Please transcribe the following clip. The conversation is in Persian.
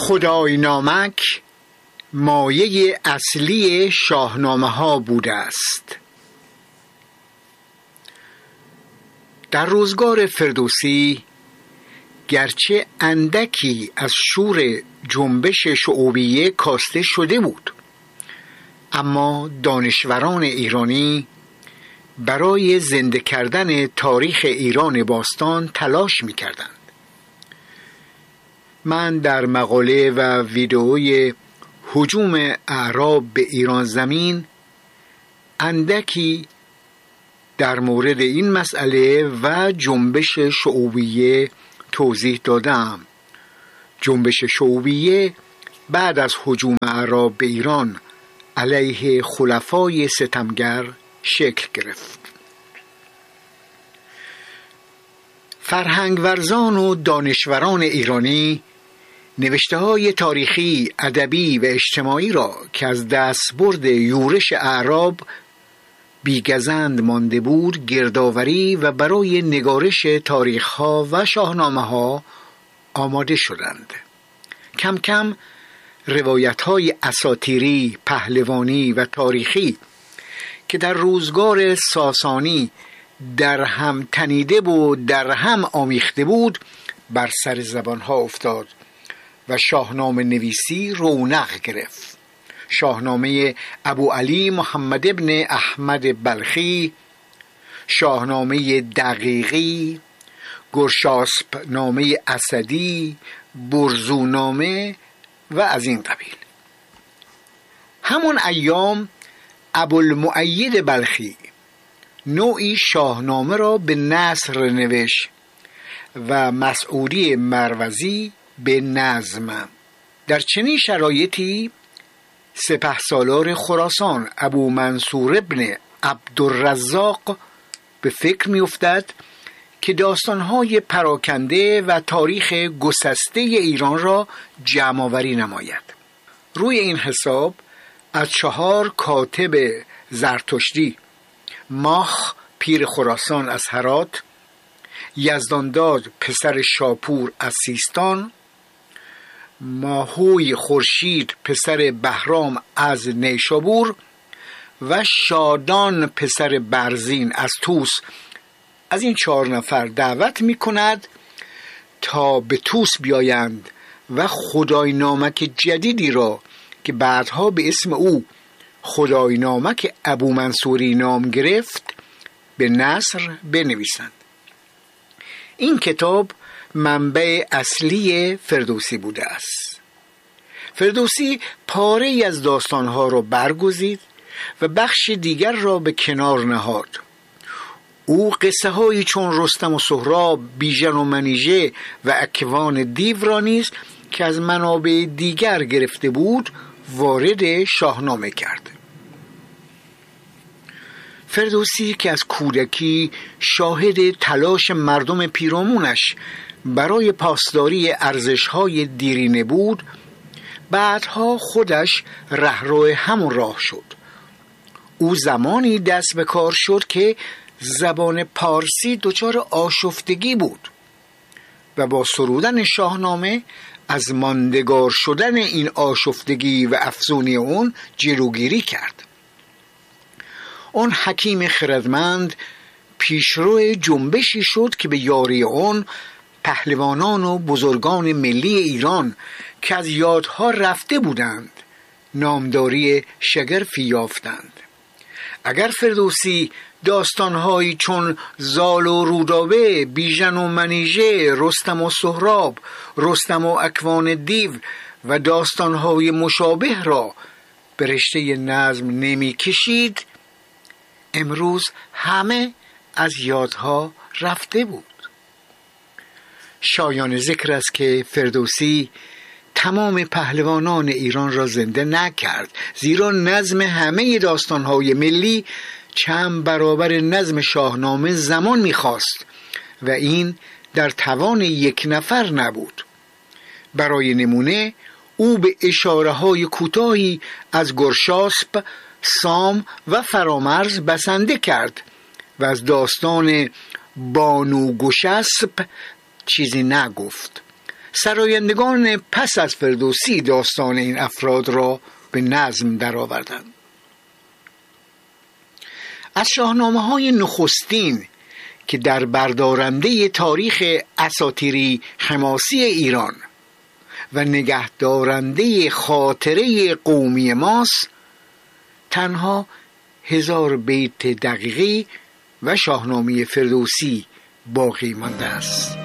خدای نامک مایه اصلی شاهنامه ها بوده است. در روزگار فردوسی گرچه اندکی از شور جنبش شعوبیه کاسته شده بود، اما دانشوران ایرانی برای زنده کردن تاریخ ایران باستان تلاش می‌کردند. من در مقاله و ویدئوی هجوم اعراب به ایران زمین اندکی در مورد این مسئله و جنبش شعوبیه توضیح دادم. جنبش شعوبیه بعد از هجوم اعراب به ایران علیه خلفای ستمگر شکل گرفت. فرهنگورزان و دانشوران ایرانی نوشته‌های تاریخی، ادبی و اجتماعی را که از دستبرد یورش اعراب بیگزند مانده بود گردآوری و برای نگارش تاریخ‌ها و شاهنامه‌ها آماده شدند. کم کم روایت‌های اساطیری، پهلوانی و تاریخی که در روزگار ساسانی در هم تنیده بود، در هم آمیخته بود، بر سر زبان‌ها افتاد و شاهنامه نویسی رونق گرفت. شاهنامه ابوعلی محمد ابن احمد بلخی، شاهنامه دقیقی، گرشاسپ نامه اسدی، برزونامه و از این قبیل. همون ایام ابوالمؤید بلخی نوعی شاهنامه را به نثر نوشت و مسعودی مروزی به نظم. در چنین شرایطی سپهسالار خراسان ابو منصور ابن عبدالرزاق به فکر می افتد که داستانهای پراکنده و تاریخ گسسته ایران را جمع‌آوری نماید. روی این حساب از 4 کاتب زرتشتی، ماخ پیر خراسان از هرات، یزدانداد پسر شاپور از سیستان، ماهوی خورشید پسر بهرام از نیشابور و شادان پسر برزین از طوس، از این 4 نفر دعوت می کند تا به طوس بیایند و خدای نامک جدیدی را که بعدها به اسم او خدای نامک ابو منصوری نام گرفت به نثر بنویسند. این کتاب منبع اصلی فردوسی بوده است. فردوسی پاره‌ای از داستانها را برگزید و بخش دیگر را به کنار نهاد. او قصه هایی چون رستم و سهراب، بیژن و منیژه و اکوان دیو را نیز که از منابع دیگر گرفته بود وارد شاهنامه کرد. فردوسی که از کودکی شاهد تلاش مردم پیرامونش برای پاسداری ارزش‌های دیرینه بود، بعدها خودش رهرو همون راه شد. او زمانی دست به کار شد که زبان پارسی دچار آشفتگی بود و با سرودن شاهنامه از ماندگار شدن این آشفتگی و افزونی اون جلوگیری کرد. اون حکیم خردمند پیشرو جنبشی شد که به یاری اون پهلوانان و بزرگان ملی ایران که از یادها رفته بودند نامداری شگرفی یافتند. اگر فردوسی داستانهایی چون زال و رودابه، بیژن و منیژه، رستم و سهراب، رستم و اکوان دیو و داستانهای مشابه را به رشته نظم نمی کشید، امروز همه از یادها رفته بود. شایان ذکر است که فردوسی تمام پهلوانان ایران را زنده نکرد، زیرا نظم همه داستانهای ملی چند برابر نظم شاهنامه زمان می‌خواست و این در توان یک نفر نبود. برای نمونه او به اشاره‌های کوتاهی از گرشاسپ، سام و فرامرز بسنده کرد و از داستان بانو گشسپ چیزی نگفت. سرایندگان پس از فردوسی داستان این افراد را به نظم درآوردند. از شاهنامه‌های نخستین که در بردارنده تاریخ اساطیری حماسی ایران و نگهدارنده خاطره قومی ماست، تنها 1000 بیت دقیقی و شاهنامه فردوسی باقی مانده است.